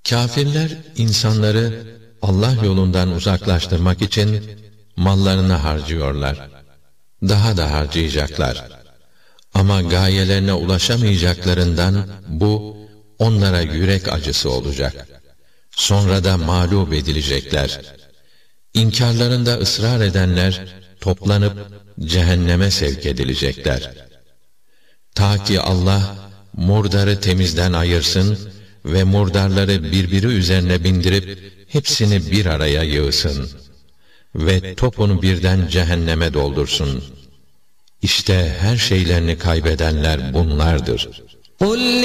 Kâfirler insanları Allah yolundan uzaklaştırmak için mallarını harcıyorlar. Daha da harcayacaklar. Ama gayelerine ulaşamayacaklarından bu onlara yürek acısı olacak. Sonra da mağlup edilecekler. İnkarlarında ısrar edenler toplanıp cehenneme sevk edilecekler. Ta ki Allah murdarı temizden ayırsın ve murdarları birbiri üzerine bindirip hepsini bir araya yığsın ve topunu birden cehenneme doldursun. İşte her şeylerini kaybedenler bunlardır.